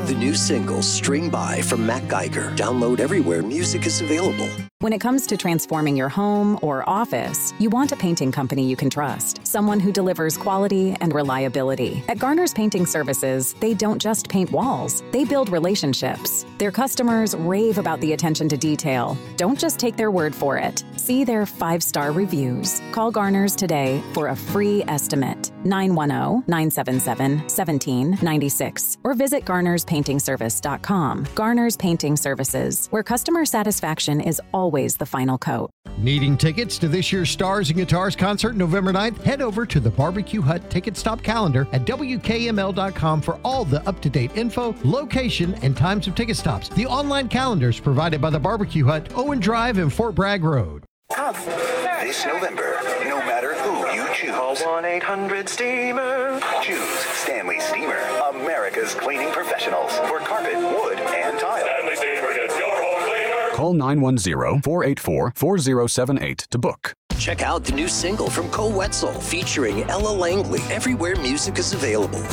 The new single, String By from Matt Geiger. Download everywhere music is available. When it comes to transforming your home or office, you want a painting company you can trust. Someone who delivers quality and reliability. At Garner's Painting Services, they don't just paint walls, they build relationships. Their customers rave about the attention to detail. Don't just take their word for it. See their 5-star reviews. Call Garner's today for a free estimate. 910-977-1796 or visit garnerspaintingservice.com. Garner's Painting Services, where customer satisfaction is always the final coat. Needing tickets to this year's Stars and Guitars concert November 9th? Head over to the Barbecue Hut Ticket Stop calendar at WKML.com for all the up-to-date info, location, and times of ticket stops. The online calendar is provided by the Barbecue Hut, Owen Drive, and Fort Bragg Road. This November, no matter who you choose. Call 1-800-STEAMER. Choose Stanley Steamer, America's cleaning professionals for carpet, wood, and tile. Stanley Steamer gets your home cleaner. Call 910-484-4078 to book. Check out the new single from Cole Wetzel featuring Ella Langley everywhere music is available.